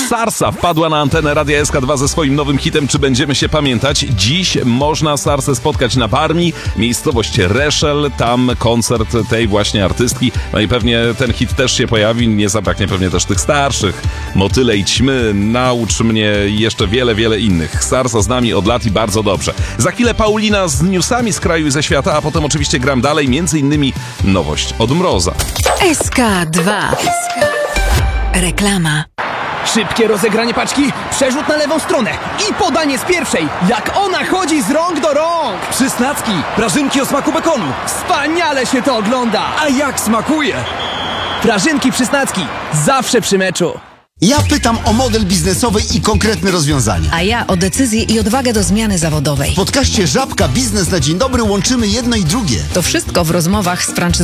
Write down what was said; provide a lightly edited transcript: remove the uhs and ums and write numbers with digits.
Sarsa wpadła na antenę Radia SK2 ze swoim nowym hitem Czy będziemy się pamiętać? Dziś można Sarsę spotkać na Barmi, miejscowość Reszel, tam koncert tej właśnie artystki. No i pewnie ten hit też się pojawi, nie zabraknie pewnie też tych starszych. Motyle i ćmy, Naucz mnie i jeszcze wiele, wiele innych. Sarsa z nami od lat i bardzo dobrze. Za chwilę Paulina z newsami z kraju i ze świata, a potem oczywiście gram dalej, między innymi nowość od Mroza. SK2. Reklama. Szybkie rozegranie paczki, przerzut na lewą stronę i podanie z pierwszej. Jak ona chodzi z rąk do rąk. Przysnacki, prażynki o smaku bekonu. Wspaniale się to ogląda. A jak smakuje? Prażynki Przysnacki, zawsze przy meczu. Ja pytam o model biznesowy i konkretne rozwiązania. A ja o decyzję i odwagę do zmiany zawodowej. W podcaście Żabka Biznes na Dzień Dobry łączymy jedno i drugie. To wszystko w rozmowach z franczyzowymi